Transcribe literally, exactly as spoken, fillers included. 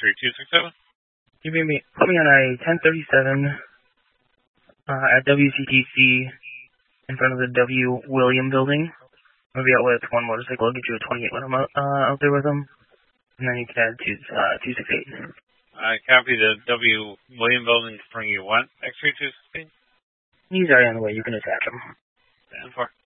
three two six seven. You may be, put me on a ten thirty-seven uh, at W C T C in front of the W. William building. I'll be out with one motorcycle. I'll get you a twenty-eight when I'm out, uh, out there with them. And then you can add two, uh, two six eight. I copy the W. William building to bring you what? X three two six eight? He's already on the way. You can attach him. ten four.